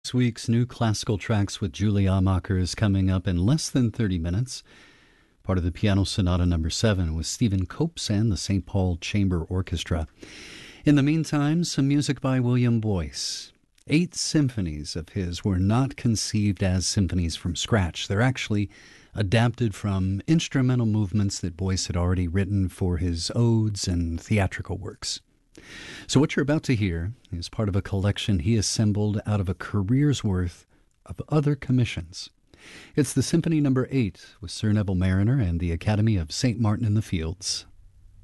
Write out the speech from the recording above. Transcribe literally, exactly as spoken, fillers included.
This week's new classical tracks with Julie Amacher is coming up in less than thirty minutes. Part of the Piano Sonata number seven with Stephen Copes and the Saint Paul Chamber Orchestra. In the meantime, some music by William Boyce. Eight symphonies of his were not conceived as symphonies from scratch. They're actually adapted from instrumental movements that Boyce had already written for his odes and theatrical works. So what you're about to hear is part of a collection he assembled out of a career's worth of other commissions. It's the Symphony Number eight with Sir Neville Marriner and the Academy of Saint Martin in the Fields.